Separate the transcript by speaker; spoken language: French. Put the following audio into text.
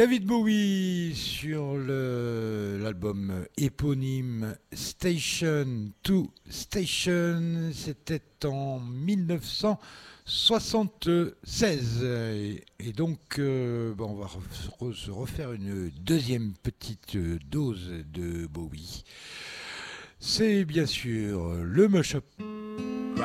Speaker 1: David Bowie sur l'album éponyme Station to Station, c'était en 1976. Et donc, on va se refaire une deuxième petite dose de Bowie. C'est bien sûr le mashup